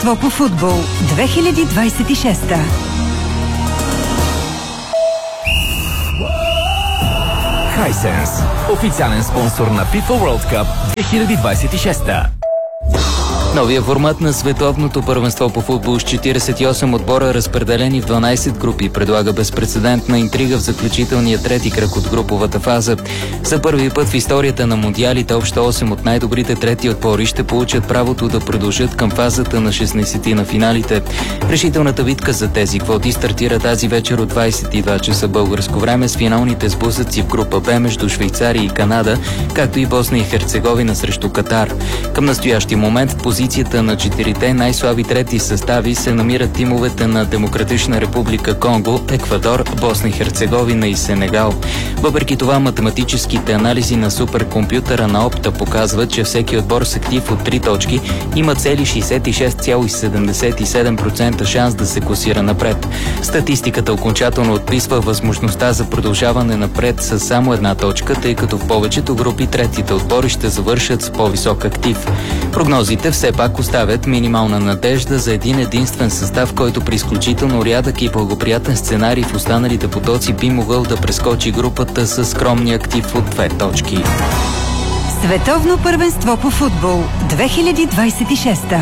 първенство по футбол 2026. Hisense, официален спонсор на FIFA World Cup 2026. Новия формат на световното първенство по футбол с 48 отбора, разпределени в 12 групи, предлага безпрецедентна интрига в заключителния трети кръг от груповата фаза. За първи път в историята на мундиалите общо 8 от най-добрите трети отбори ще получат правото да продължат към фазата на 16 на финалите. Решителната битка за тези квоти стартира тази вечер от 22 часа българско време с финалните сблъсъци в група Б между Швейцария и Канада, както и Босна и Херцеговина срещу Катар. Към настоящия момент в позицията на четирите най-слаби трети състави се намират тимовете на Демократична република Конго, Еквадор, Босна и Херцеговина и Сенегал. Въпреки това, математическите анализи на суперкомпютъра на Опта показват, че всеки отбор с актив от 3 точки има цели 66,77% шанс да се класира напред. Статистиката окончателно отписва възможността за продължаване напред с само една точка, тъй като в повечето групи третите отбори ще завършат с по-висок актив. Прогнозите все пак оставят минимална надежда за един единствен състав, който при изключително рядък и благоприятен сценарий в останалите потоци би могъл да прескочи групата с скромния актив от 2 точки. Световно първенство по футбол 2026.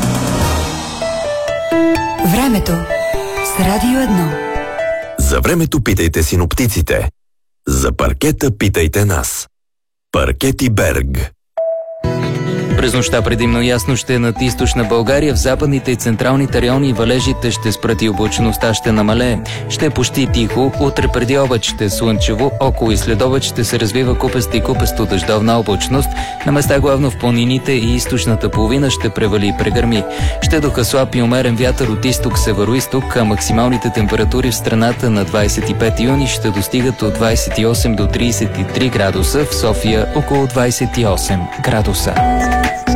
Времето с Радио 1. За времето питайте синоптиците. За паркета питайте нас. Паркети Берг. През нощта предимно ясно ще е над източна България, в западните и централните райони валежите ще спрат и облачността ще намалее. Ще е почти тихо, утре преди обед ще е слънчево, около и след обед ще се развива купеста и купесто дъждовна облачност. На места главно в планините и източната половина ще превали и прегърми. Ще духа слаб и умерен вятър от изток-североизток, а максималните температури в страната на 25 юни ще достигат от 28 до 33 градуса, в София около 28 градуса.